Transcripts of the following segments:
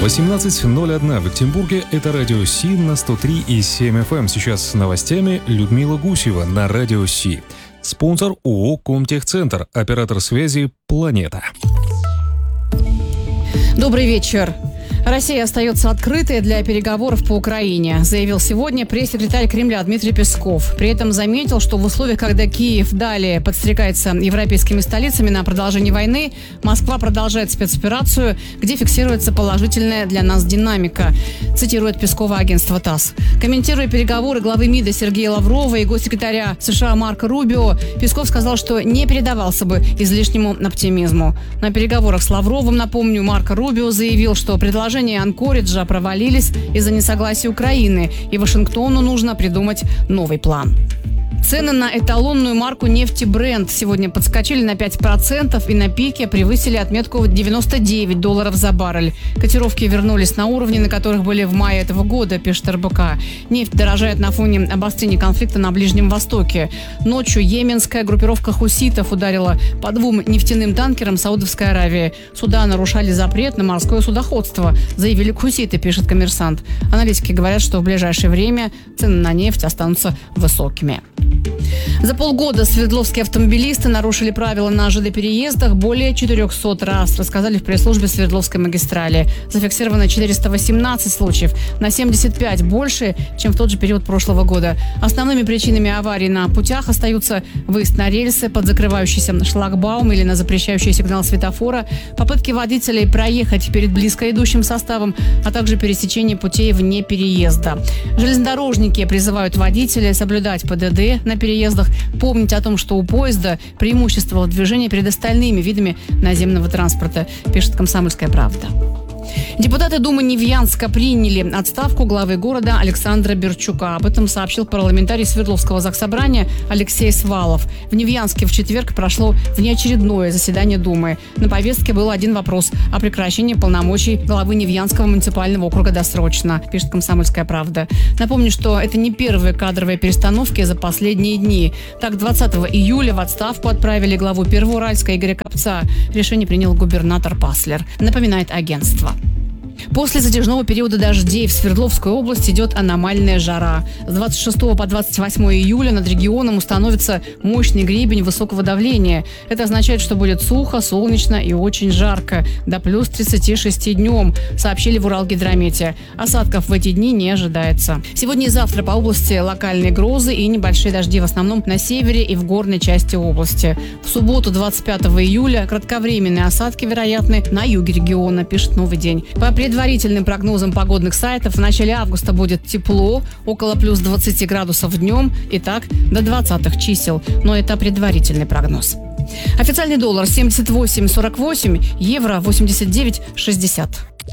18:01 в Екатеринбурге. Это радио Си на 103,7 FM. Сейчас с новостями Людмила Гусева на радио Си. Спонсор ООО «Комтехцентр», оператор связи «Планета». Добрый вечер. Россия остается открытой для переговоров по Украине, заявил сегодня пресс-секретарь Кремля Дмитрий Песков. При этом заметил, что в условиях, когда Киев далее подстрекается европейскими столицами на продолжение войны, Москва продолжает спецоперацию, где фиксируется положительная для нас динамика, цитирует Пескова агентство ТАСС. Комментируя переговоры главы МИДа Сергея Лаврова и госсекретаря США Марко Рубио, Песков сказал, что не передавался бы излишнему оптимизму. На переговорах с Лавровым, напомню, Марко Рубио заявил, что предложения Анкориджа провалились из-за несогласия Украины, и Вашингтону нужно придумать новый план. Цены на эталонную марку нефти Brent сегодня подскочили на 5% и на пике превысили отметку $99 за баррель. Котировки вернулись на уровни, на которых были в мае этого года, пишет РБК. Нефть дорожает на фоне обострения конфликта на Ближнем Востоке. Ночью йеменская группировка хуситов ударила по 2 нефтяным танкерам Саудовской Аравии. Суда нарушали запрет на морское судоходство, заявили хуситы, пишет «Коммерсант». Аналитики говорят, что в ближайшее время цены на нефть останутся высокими. За полгода свердловские автомобилисты нарушили правила на ЖД-переездах более 400 раз, рассказали в пресс-службе Свердловской магистрали. Зафиксировано 418 случаев, на 75 больше, чем в тот же период прошлого года. Основными причинами аварий на путях остаются выезд на рельсы, под закрывающийся шлагбаум или на запрещающий сигнал светофора, попытки водителей проехать перед близко идущим составом, а также пересечение путей вне переезда. Железнодорожники призывают водителей соблюдать ПДД на переездах, помнить о том, что у поезда преимущество в движении перед остальными видами наземного транспорта, пишет «Комсомольская правда». Депутаты Думы Невьянска приняли отставку главы города Александра Берчука. Об этом сообщил парламентарий Свердловского заксобрания Алексей Свалов. В Невьянске в четверг прошло внеочередное заседание Думы. На повестке был один вопрос о прекращении полномочий главы Невьянского муниципального округа досрочно, пишет «Комсомольская правда». Напомню, что это не первые кадровые перестановки за последние дни. Так, 20 июля в отставку отправили главу Первоуральска Игоря Копца. Решение принял губернатор Паслер, напоминает агентство. После затяжного периода дождей в Свердловской области идет аномальная жара. С 26 по 28 июля над регионом установится мощный гребень высокого давления. Это означает, что будет сухо, солнечно и очень жарко. До плюс 36 днем, сообщили в Уралгидромете. Осадков в эти дни не ожидается. Сегодня и завтра по области локальные грозы и небольшие дожди, в основном на севере и в горной части области. В субботу, 25 июля, кратковременные осадки вероятны на юге региона, пишет «Новый день». По предварительным прогнозам погодных сайтов, в начале августа будет тепло, около плюс 20 градусов днем и так до 20-х чисел. Но это предварительный прогноз. Официальный доллар 78,48, евро 89,60.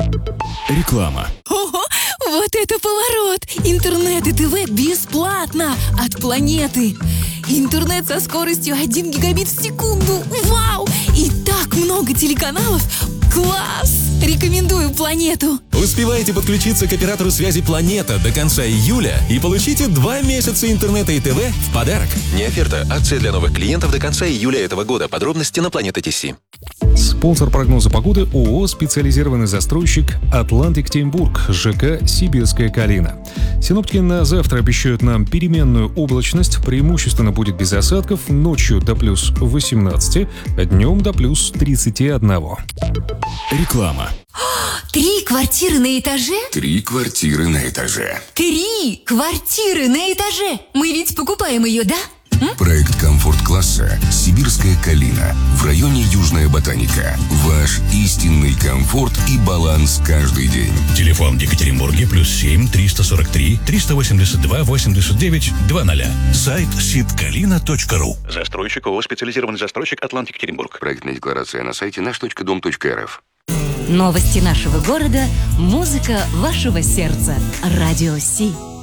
Реклама. Ого, вот это поворот! Интернет и ТВ бесплатно от Планеты. Интернет со скоростью 1 гигабит в секунду. Вау! И так много телеканалов. Класс! Рекомендую Планету. Успевайте подключиться к оператору связи «Планета» до конца июля и получите 2 месяца интернета и ТВ в подарок. Не оферта, акция для новых клиентов до конца июля этого года. Подробности на Планета.ТС. Спонсор прогноза погоды ООО «Специализированный застройщик Атлант Екатеринбург», ЖК «Сибирская Калина». Синоптики на завтра обещают нам переменную облачность, преимущественно будет без осадков, ночью до плюс 18, а днем до плюс 31. Реклама. 3 квартиры на этаже? 3 квартиры на этаже. 3 квартиры на этаже! Мы ведь покупаем ее, да? Проект комфорт-класса «Сибирская Калина» в районе Южная Ботаника. Ваш истинный комфорт и баланс каждый день. Телефон в Екатеринбурге +7 343 382 89 00. Сайт sitkalina.ru. Застройщик ООО «Специализированный застройщик Атлант Екатеринбург». Проектная декларация на сайте наш.дом.рф. Новости нашего города, музыка вашего сердца. Радио Си.